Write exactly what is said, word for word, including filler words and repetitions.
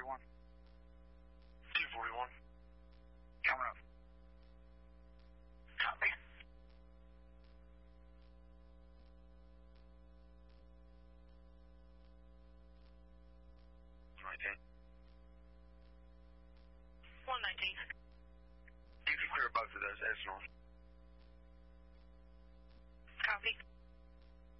forty-one. two forty-one. Coming up. Copy. Right there. one nineteen. You can clear both of those, that's north. Copy.